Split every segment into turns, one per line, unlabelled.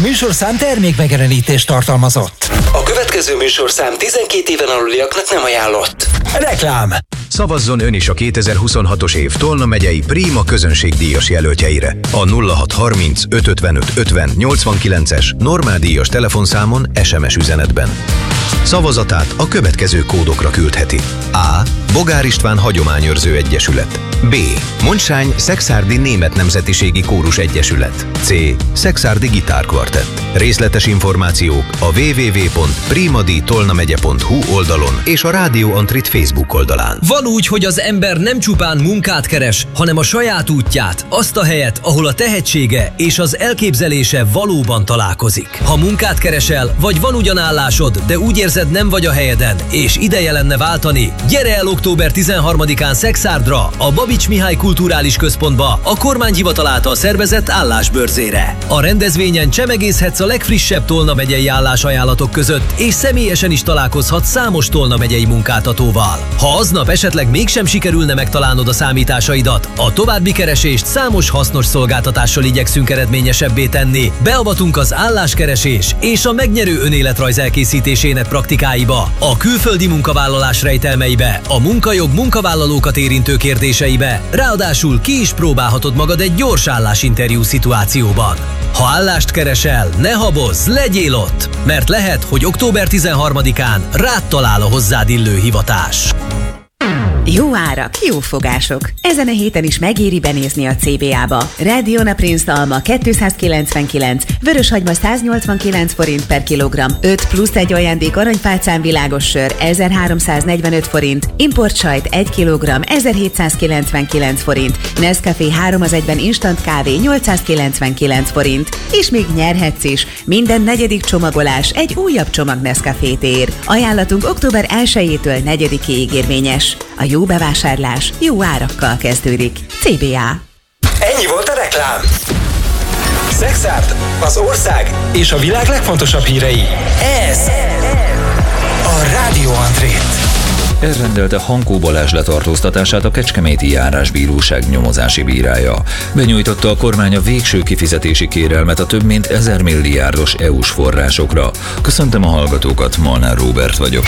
műsorszám termékmegjelenítést tartalmazott.
A következő műsorszám 12 éven aluliaknak nem ajánlott.
Reklám.
Szavazzon ön is a 2026-os év Tolna megyei Prima közönségdíjas jelöltjeire. A 0630 555 50 89-es normál díjas telefonszámon SMS üzenetben. Szavazatát a következő kódokra küldheti. A. Bogár István Hagyományőrző Egyesület. B. Mondsány Szekszárdi Német Nemzetiségi Kórus Egyesület. C. Szekszárdi Gitárkvartett. Részletes információk a www.primaditolnamegye.hu oldalon és a Rádió Antrit Facebook oldalán.
Van úgy, hogy az ember nem csupán munkát keres, hanem a saját útját, azt a helyet, ahol a tehetsége és az elképzelése valóban találkozik. Ha munkát keresel, vagy van ugyan állásod, de úgy érzed, nem vagy a helyeden, és ideje lenne váltani, gyere el október 13-án Szekszárdra, a Babics Mihály Kulturális Központba, a kormányhivatal által szervezett állásbörzére. A rendezvényen csemegészhetsz a legfrissebb Tolna megyei állásajánlatok között, és személyesen is találkozhatsz számos Tolna megyei munkáltatóval. Ha aznap esetleg mégsem sikerülne megtalálnod a számításaidat, a további keresést számos hasznos szolgáltatással igyekszünk eredményesebbé tenni. Beavatunk az álláskeresés és a megnyerő önéletrajz elkészítésének praktikáiba, a külföldi munkavállalás rejtelmeibe, a munkajog munkavállalókat érintő kérdéseibe, ráadásul ki is próbálhatod magad egy gyors állásinterjú szituációban. Ha állást keresel, ne habozz, legyél ott, mert lehet, hogy október 13-án rád talál a hozzád illő hivatás.
Jó árak, jó fogások. Ezen a héten is megéri benézni a CBA-ba. Radiona Prince alma 299, vöröshagyma 189 forint per kilogramm, 5 plusz egy ajándék aranypálcán világos sör 1345 forint, importsajt 1 kilogramm 1799 forint, Nescafé 3-1-ben instant kávé 899 forint, és még nyerhetsz is. Minden negyedik csomagolás egy újabb csomag Nescafét ér. Ajánlatunk október 1-től 4-ig érvényes. A jó bevásárlás jó árakkal kezdődik. CBA.
Ennyi volt a reklám. Szekszárd, az ország és a világ legfontosabb hírei. Ez a Rádió Antrit.
Elrendelte Hankó Balázs letartóztatását a Kecskeméti Járásbíróság nyomozási bírája. Benyújtotta a kormány a végső kifizetési kérelmet a több mint 1000 milliárdos EU-s forrásokra. Köszöntöm a hallgatókat, Molnár Róbert vagyok.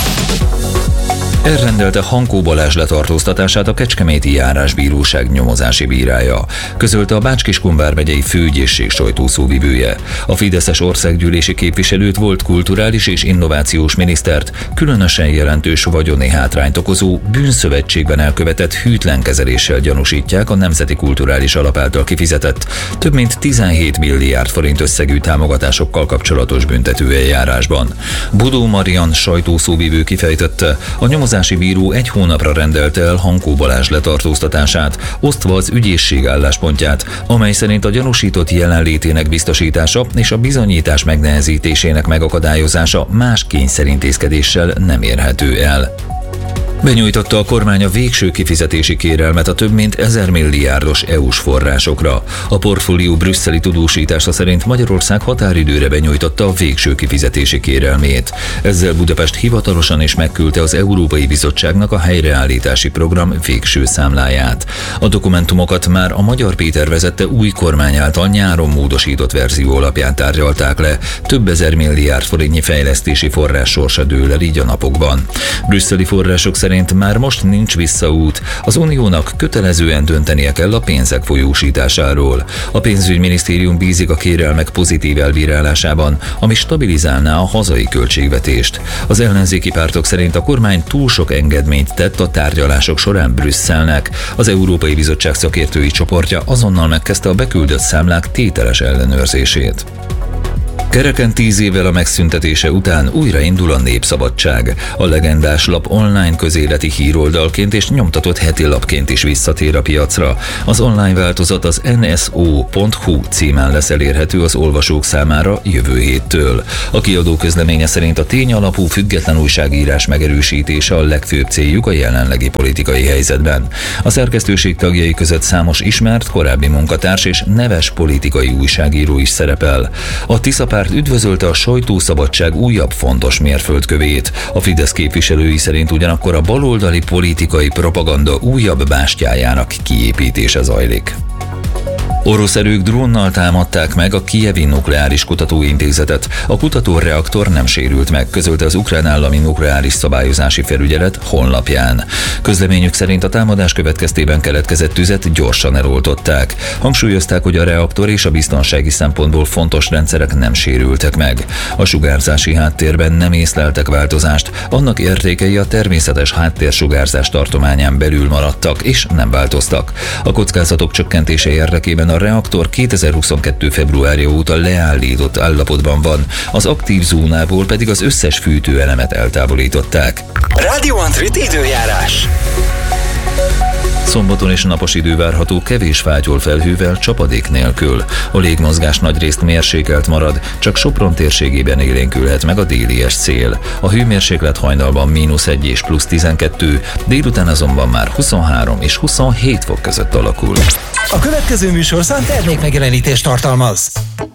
Elrendelte Hankó Balázs letartóztatását a Kecskeméti Járásbíróság nyomozási bírája, közölte a Bács-Kiskun vármegyei főügyészség sajtószóvivője. A fideszes országgyűlési képviselőt, volt kulturális és innovációs minisztert különösen jelentős vagyoni hátrányt okozó bűnszövetségben elkövetett hűtlen kezeléssel gyanúsítják a Nemzeti Kulturális Alap által kifizetett több mint 17 milliárd forint összegű támogatásokkal kapcsolatos büntetőeljárásban. Bodó Marian sajtószóvivő kifejtette, a nyomozási bíró 1 hónapra rendelte el Hankó Balázs letartóztatását, osztva az ügyészség álláspontját, amely szerint a gyanúsított jelenlétének biztosítása és a bizonyítás megnehezítésének megakadályozása más kényszerintézkedéssel nem érhető el. Benyújtotta a kormány a végső kifizetési kérelmet a több mint 1000 milliárdos EU-s forrásokra. A portfólió brüsszeli tudósítása szerint Magyarország határidőre benyújtotta a végső kifizetési kérelmét. Ezzel Budapest hivatalosan is megküldte az Európai Bizottságnak a helyreállítási program végső számláját. A dokumentumokat már a Magyar Péter vezette új kormány által nyáron módosított verzió alapján tárgyalták le. Több ezer milliárd forintnyi fejlesztési forrás sorsa dől el így a napokban. Brüsszeli források szerint már most nincs visszaút. Az Uniónak kötelezően döntenie kell a pénzek folyósításáról. A pénzügyminisztérium bízik a kérelmek pozitív elbírálásában, ami stabilizálná a hazai költségvetést. Az ellenzéki pártok szerint a kormány túl sok engedményt tett a tárgyalások során Brüsszelnek. Az Európai Bizottság szakértői csoportja azonnal megkezdte a beküldött számlák tételes ellenőrzését. Kereken 10 évvel a megszüntetése után újraindul a Népszabadság. A legendás lap online közéleti híroldalként és nyomtatott heti lapként is visszatér a piacra. Az online változat az nso.hu címen lesz elérhető az olvasók számára jövő héttől. A kiadó közleménye szerint a tényalapú független újságírás megerősítése a legfőbb céljuk a jelenlegi politikai helyzetben. A szerkesztőség tagjai között számos ismert korábbi munkatárs és neves politikai újságíró is szerepel. A Tisza párt üdvözölte a sajtószabadság újabb fontos mérföldkövét. A Fidesz képviselői szerint ugyanakkor a baloldali politikai propaganda újabb bástyájának kiépítése zajlik. Orosz erők drónnal támadták meg a Kijevi Nukleáris Kutatóintézetet. A kutatóreaktor nem sérült meg, közölte az Ukrán Állami Nukleáris Szabályozási Felügyelet honlapján. Közleményük szerint a támadás következtében keletkezett tüzet gyorsan eloltották. Hangsúlyozták, hogy a reaktor és a biztonsági szempontból fontos rendszerek nem sérültek meg. A sugárzási háttérben nem észleltek változást, annak értékei a természetes háttérsugárzás tartományán belül maradtak és nem változtak. A kockázatok csökkentése érdekében a reaktor 2022. februárja óta leállított állapotban van, az aktív zónából pedig az összes fűtőelemet eltávolították.
Rádió Antrit időjárás.
Szombaton és napos idő várható, kevés fátyol felhővel, csapadék nélkül. A légmozgás nagyrészt mérsékelt marad, csak Sopron térségében élénkülhet meg a délies szél. A hőmérséklet hajnalban -1 és +12, délután azonban már 23 és 27 fok között alakul.
A következő műsorszám termékmegjelenítést tartalmaz.